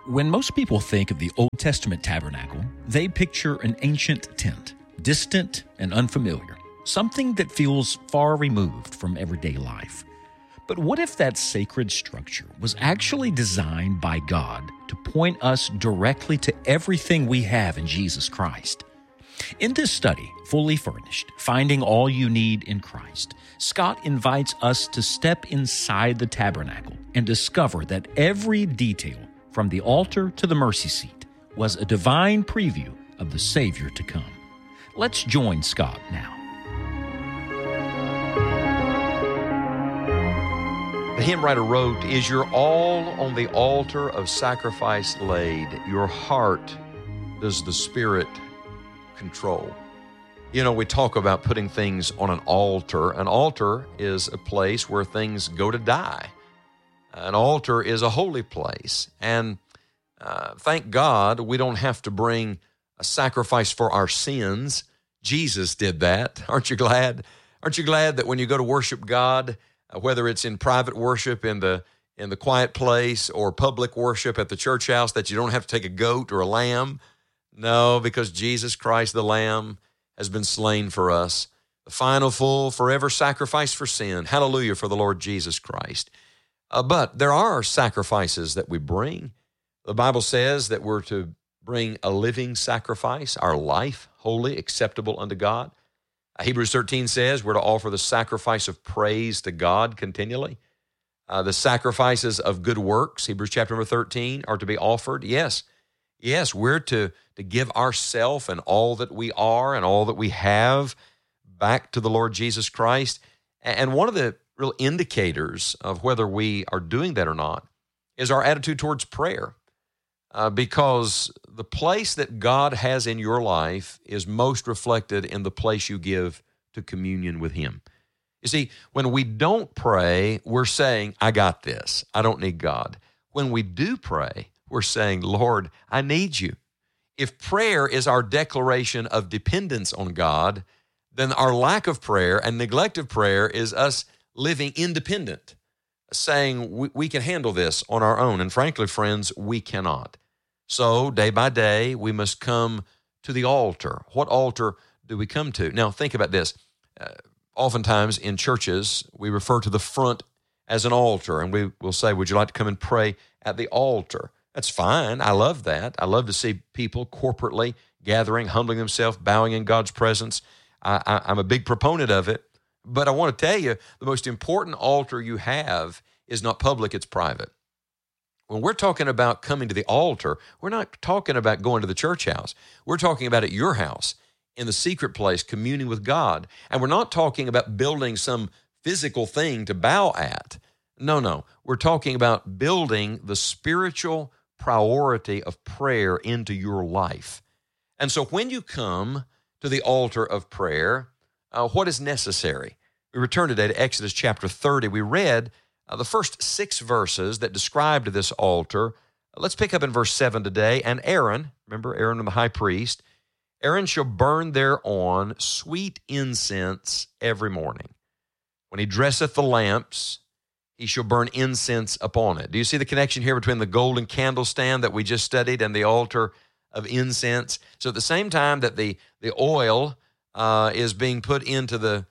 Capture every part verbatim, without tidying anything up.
When most people think of the Old Testament tabernacle, they picture an ancient tent, distant and unfamiliar, something that feels far removed from everyday life. But what if that sacred structure was actually designed by God to point us directly to everything we have in Jesus Christ? In this study, Fully Furnished, Finding All You Need in Christ, Scott invites us to step inside the tabernacle and discover that every detail, from the altar to the mercy seat, was a divine preview of the Savior to come. Let's join Scott now. The hymn writer wrote, "Is your all on the altar of sacrifice laid? Your heart does the Spirit control." You know, we talk about putting things on an altar. An altar is a place where things go to die. An altar is a holy place. And uh, thank God we don't have to bring a sacrifice for our sins. Jesus did that. Aren't you glad? Aren't you glad that when you go to worship God, uh, whether it's in private worship in the in the quiet place or public worship at the church house, that you don't have to take a goat or a lamb? No, because Jesus Christ, the Lamb, has been slain for us. The final, full, forever sacrifice for sin. Hallelujah for the Lord Jesus Christ. Uh, but there are sacrifices that we bring. The Bible says that we're to bring a living sacrifice, our life, holy, acceptable unto God. Uh, Hebrews thirteen says we're to offer the sacrifice of praise to God continually. Uh, the sacrifices of good works, Hebrews chapter number thirteen, are to be offered. Yes, yes, we're to, to give ourselves and all that we are and all that we have back to the Lord Jesus Christ. And one of the real indicators of whether we are doing that or not is our attitude towards prayer. Uh, because the place that God has in your life is most reflected in the place you give to communion with Him. You see, when we don't pray, we're saying, I got this. I don't need God. When we do pray, we're saying, Lord, I need you. If prayer is our declaration of dependence on God, then our lack of prayer and neglect of prayer is us living independent, saying we, we can handle this on our own. And frankly, friends, we cannot. So day by day, we must come to the altar. What altar do we come to? Now, think about this. Uh, oftentimes in churches, we refer to the front as an altar, and we will say, would you like to come and pray at the altar? That's fine. I love that. I love to see people corporately gathering, humbling themselves, bowing in God's presence. I, I, I'm a big proponent of it. But I want to tell you, the most important altar you have is not public, it's private. When we're talking about coming to the altar, we're not talking about going to the church house. We're talking about at your house, in the secret place, communing with God. And we're not talking about building some physical thing to bow at. No, no. We're talking about building the spiritual priority of prayer into your life. And so when you come to the altar of prayer, Uh, what is necessary? We return today to Exodus chapter thirty. We read uh, the first six verses that described this altar. Let's pick up in verse seven today. And Aaron, remember Aaron the high priest, Aaron shall burn thereon sweet incense every morning. When he dresseth the lamps, he shall burn incense upon it. Do you see the connection here between the golden candlestand that we just studied and the altar of incense? So at the same time that the, the oil Uh, is being put into the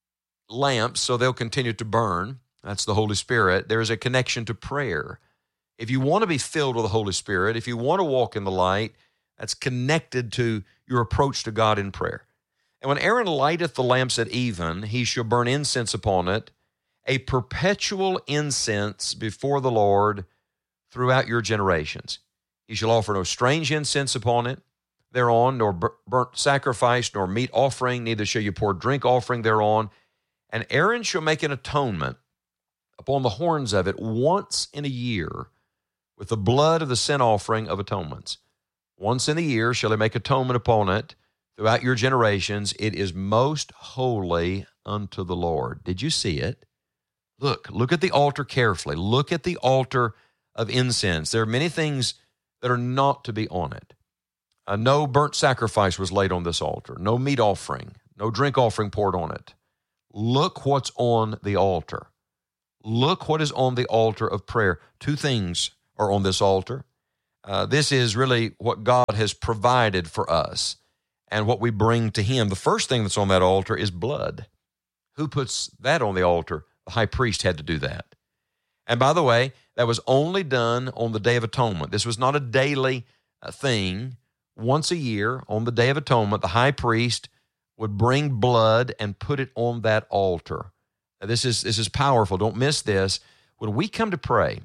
lamps so they'll continue to burn. That's the Holy Spirit. There is a connection to prayer. If you want to be filled with the Holy Spirit, if you want to walk in the light, that's connected to your approach to God in prayer. And when Aaron lighteth the lamps at even, he shall burn incense upon it, a perpetual incense before the Lord throughout your generations. He shall offer no strange incense upon it, thereon, nor burnt sacrifice, nor meat offering, neither shall you pour drink offering thereon. And Aaron shall make an atonement upon the horns of it once in a year with the blood of the sin offering of atonements. Once in a year shall he make atonement upon it throughout your generations. It is most holy unto the Lord. Did you see it? Look, look at the altar carefully. Look at the altar of incense. There are many things that are not to be on it. Uh, no burnt sacrifice was laid on this altar. No meat offering. No drink offering poured on it. Look what's on the altar. Look what is on the altar of prayer. Two things are on this altar. Uh, this is really what God has provided for us and what we bring to him. The first thing that's on that altar is blood. Who puts that on the altar? The high priest had to do that. And by the way, that was only done on the Day of Atonement. This was not a daily uh, thing. Once a year, on the Day of Atonement, the high priest would bring blood and put it on that altar. Now, this is, this is powerful. Don't miss this. When we come to pray,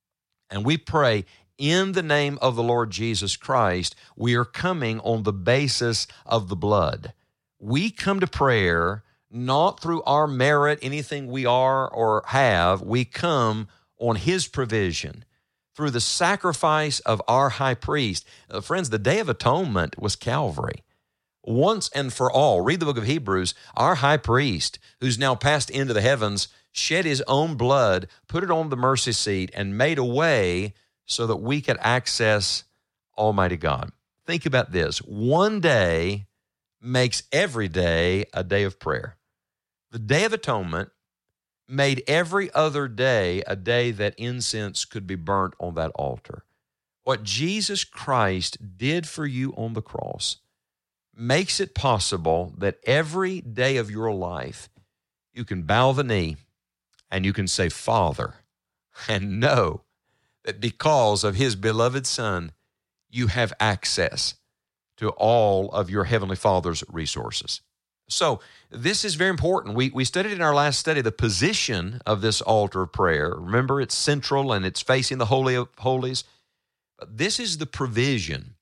and we pray in the name of the Lord Jesus Christ, we are coming on the basis of the blood. We come to prayer not through our merit, anything we are or have. We come on his provision through the sacrifice of our high priest. Uh, friends, the Day of Atonement was Calvary. Once and for all, read the book of Hebrews, our high priest, who's now passed into the heavens, shed his own blood, put it on the mercy seat, and made a way so that we could access Almighty God. Think about this. One day makes every day a day of prayer. The Day of Atonement made every other day a day that incense could be burnt on that altar. What Jesus Christ did for you on the cross makes it possible that every day of your life you can bow the knee and you can say, Father, and know that because of his beloved Son, you have access to all of your Heavenly Father's resources. So this is very important. We, we studied in our last study the position of this altar of prayer. Remember, it's central and it's facing the Holy of Holies. But this is the provision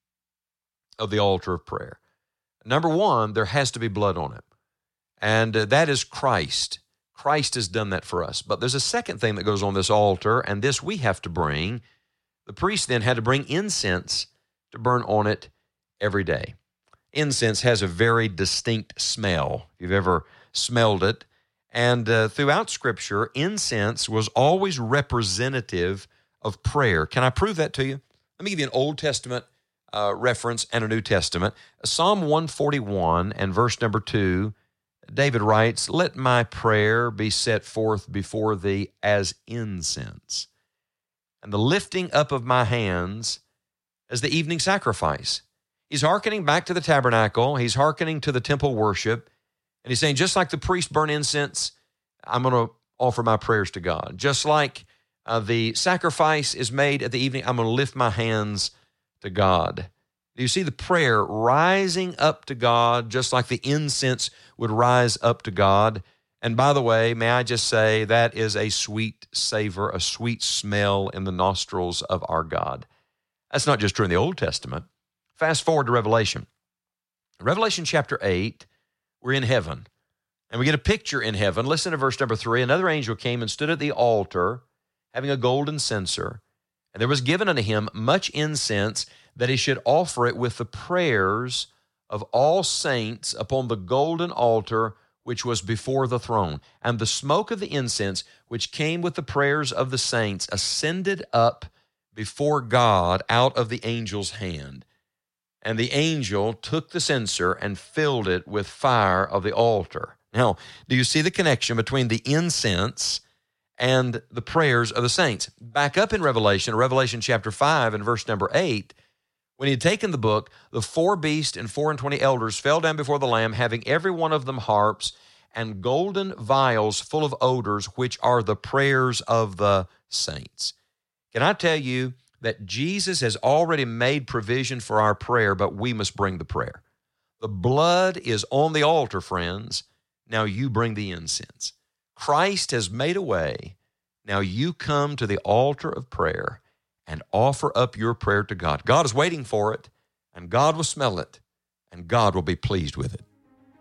of the altar of prayer. Number one, there has to be blood on it. And uh, that is Christ. Christ has done that for us. But there's a second thing that goes on this altar, and this we have to bring. The priest then had to bring incense to burn on it every day. Incense has a very distinct smell, if you've ever smelled it. And uh, throughout Scripture, incense was always representative of prayer. Can I prove that to you? Let me give you an Old Testament uh, reference and a New Testament. Psalm one forty-one and verse number two, David writes, "Let my prayer be set forth before thee as incense, and the lifting up of my hands as the evening sacrifice." He's hearkening back to the tabernacle. He's hearkening to the temple worship. And he's saying, just like the priest burned incense, I'm going to offer my prayers to God. Just like uh, the sacrifice is made at the evening, I'm going to lift my hands to God. Do you see the prayer rising up to God, just like the incense would rise up to God? And by the way, may I just say, that is a sweet savor, a sweet smell in the nostrils of our God. That's not just true in the Old Testament. Fast forward to Revelation. Revelation chapter eight, we're in heaven, and we get a picture in heaven. Listen to verse number three. Another angel came and stood at the altar, having a golden censer, and there was given unto him much incense, that he should offer it with the prayers of all saints upon the golden altar which was before the throne. And the smoke of the incense, which came with the prayers of the saints, ascended up before God out of the angel's hand. And the angel took the censer and filled it with fire of the altar. Now, do you see the connection between the incense and the prayers of the saints? Back up in Revelation, Revelation chapter five and verse number eight, when he had taken the book, the four beasts and four and twenty elders fell down before the Lamb, having every one of them harps and golden vials full of odors, which are the prayers of the saints. Can I tell you that Jesus has already made provision for our prayer, but we must bring the prayer. The blood is on the altar, friends. Now you bring the incense. Christ has made a way. Now you come to the altar of prayer and offer up your prayer to God. God is waiting for it, and God will smell it, and God will be pleased with it.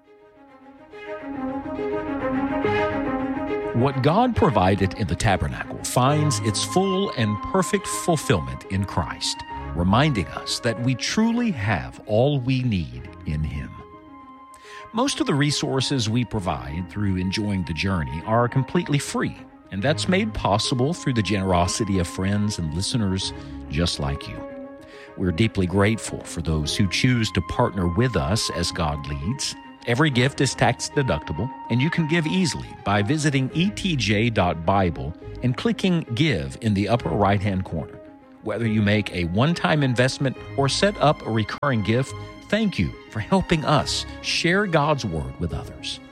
What God provided in the tabernacle finds its full and perfect fulfillment in Christ, reminding us that we truly have all we need in Him. Most of the resources we provide through enjoying the journey are completely free, and that's made possible through the generosity of friends and listeners just like you. We're deeply grateful for those who choose to partner with us as God leads. Every gift is tax deductible, and you can give easily by visiting e t j dot bible and clicking Give in the upper right-hand corner. Whether you make a one-time investment or set up a recurring gift, thank you for helping us share God's Word with others.